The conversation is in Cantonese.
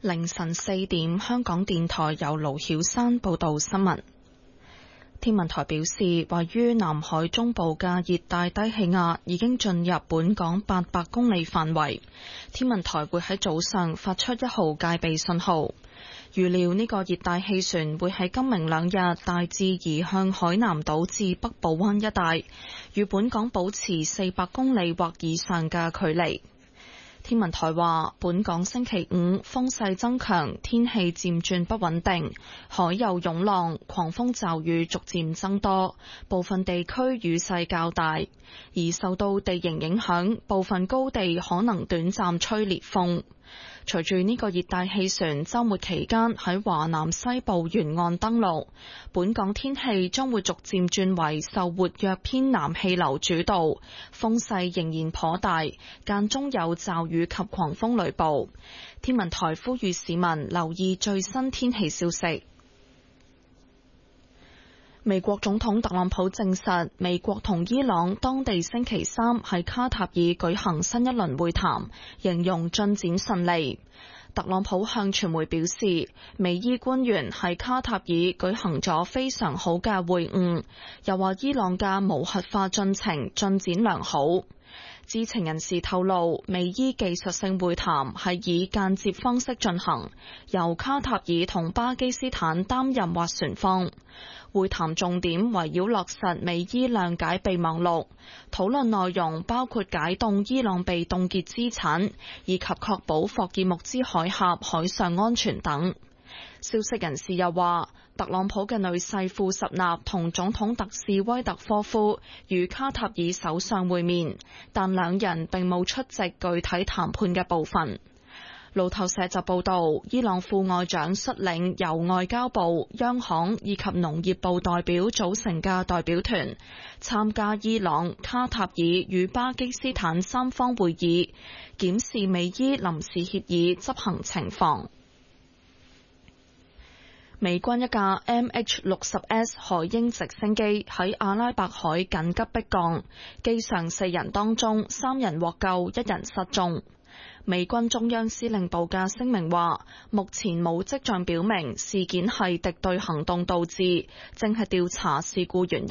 凌晨4點，香港電台由盧曉山報道新聞。天文台表示，位於南海中部嘅熱帶低氣壓已經進入本港800公里範圍，天文台會喺早上發出1號戒備信號。預料呢個熱帶氣旋會喺今明兩日大致移向海南島至北部灣一帶，與本港保持400公里或以上嘅距離。天文台話，本港星期五風勢增強，天氣漸轉不穩定，海有湧浪，狂風驟雨逐漸增多，部分地區雨勢較大。而受到地形影響，部分高地可能短暫吹烈風。隨住呢個熱帶氣旋週末期間喺華南西部沿岸登陸，本港天氣將會逐漸轉為受活躍偏南氣流主導，風勢仍然頗大，間中有驟雨及狂風雷暴。天文台呼籲市民留意最新天氣消息。美國總統特朗普證實，美國同伊朗當地星期三喺卡塔爾舉行新一輪會談，形容進展順利。特朗普向傳媒表示，美伊官員喺卡塔爾舉行咗非常好嘅會晤，又話伊朗嘅無核化進程進展良好。知情人士透露，美伊技術性會談係以間接方式進行，由卡塔爾同巴基斯坦擔任斡旋方。會談重點圍繞落實美伊諒解備忘錄，討論內容包括解凍伊朗被凍結資產，以及確保霍爾木茲海峽海上安全等。消息人士又話，特朗普嘅女婿庫什納同總統特使威特科夫與卡塔爾首相會面，但兩人並冇出席具體談判嘅部分。路透社就報道，伊朗副外長率領由外交部、央行以及農業部代表組成嘅代表團參加伊朗、卡塔爾與巴基斯坦三方會議，檢視美伊臨時協議執行情況。美軍一架 MH-60S 海鷹直升機喺阿拉伯海緊急迫降，機上4人當中3人獲救，1人失蹤。美軍中央司令部嘅聲明話，目前冇跡象表明事件係敵對行動導致，正係調查事故原因。